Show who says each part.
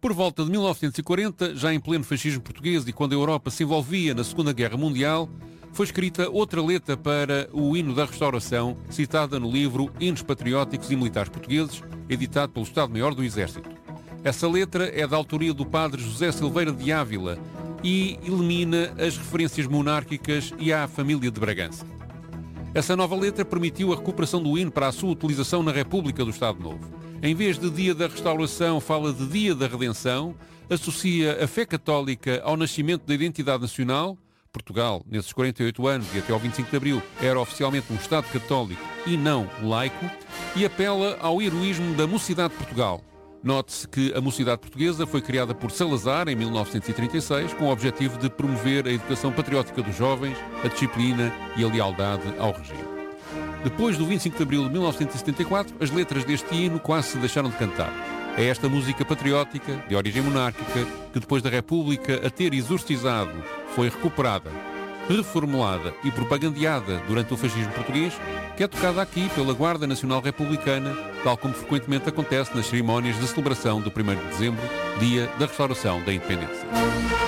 Speaker 1: Por volta de 1940, já em pleno fascismo português e quando a Europa se envolvia na Segunda Guerra Mundial, foi escrita outra letra para o hino da Restauração, citada no livro Hinos Patrióticos e Militares Portugueses, editado pelo Estado-Maior do Exército. Essa letra é da autoria do padre José Silveira de Ávila e elimina as referências monárquicas e à família de Bragança. Essa nova letra permitiu a recuperação do hino para a sua utilização na República do Estado Novo. Em vez de Dia da Restauração, fala de Dia da Redenção, associa a fé católica ao nascimento da identidade nacional. Portugal, nesses 48 anos e até ao 25 de Abril, era oficialmente um Estado católico e não laico, e apela ao heroísmo da Mocidade de Portugal. Note-se que a Mocidade Portuguesa foi criada por Salazar em 1936 com o objetivo de promover a educação patriótica dos jovens, a disciplina e a lealdade ao regime. Depois do 25 de Abril de 1974, as letras deste hino quase se deixaram de cantar. É esta música patriótica, de origem monárquica, que depois da República a ter exorcizado, foi recuperada, reformulada e propagandeada durante o fascismo português, que é tocada aqui pela Guarda Nacional Republicana, tal como frequentemente acontece nas cerimónias de celebração do 1º de dezembro, dia da restauração da independência.